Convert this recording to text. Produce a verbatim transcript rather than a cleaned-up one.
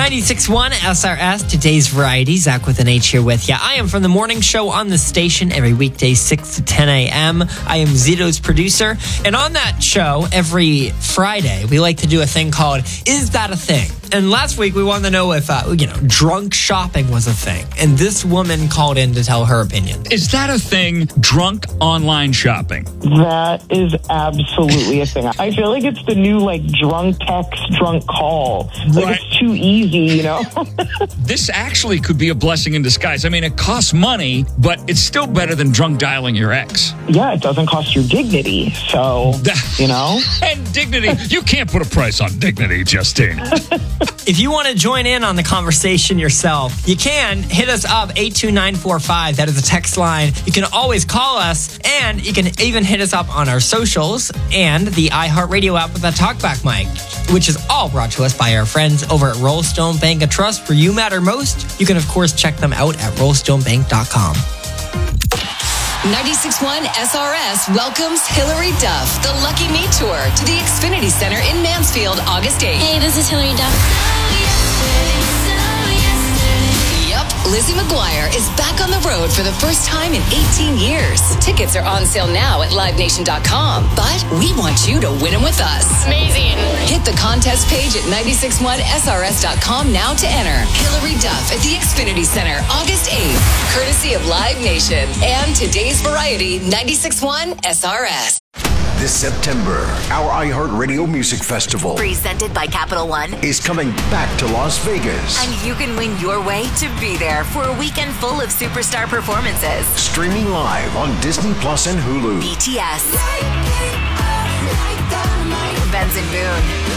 ninety-six point one S R S, today's variety. Zach with an H here with you. I am from the morning show on the station every weekday, six to ten a.m. I am Zito's producer. And on that show, every Friday, we like to do a thing called Is That a Thing? And last week, we wanted to know if, uh, you know, drunk shopping was a thing. And this woman called in to tell her opinion. Is that a thing, drunk online shopping? That is absolutely a thing. I feel like it's the new, like, drunk text, drunk call. Like, Right. it's too easy, you know? This actually could be a blessing in disguise. I mean, it costs money, but it's still better than drunk dialing your ex. Yeah, it doesn't cost your dignity. So, you know? And dignity. You can't put a price on dignity, Justine. If you want to join in on the conversation yourself, you can hit us up, eight two nine four five. That is a text line. You can always call us, and you can even hit us up on our socials and the iHeartRadio app with that talkback mic, which is all brought to us by our friends over at Rollstone Bank of Trust, where you matter most. You can, of course, check them out at rollstone bank dot com. ninety-six point one S R S welcomes Hilary Duff, the Lucky Me Tour, to the Xfinity Center in Mansfield, August eighth. Hey, this is Hilary Duff. Yep, Lizzie McGuire is back on the road for the first time in eighteen years. Tickets are on sale now at live nation dot com, but we want you to win them with us. Amazing. Hit the contest page at ninety-six point one S R S dot com now to enter. Hilary Duff at the Xfinity Center, August eighth, courtesy of Live Nation and today's variety, ninety-six point one S R S. This September, our iHeartRadio Music Festival presented by Capital One is coming back to Las Vegas. And you can win your way to be there for a weekend full of superstar performances. Streaming live on Disney Plus and Hulu. B T S, Benson Boone,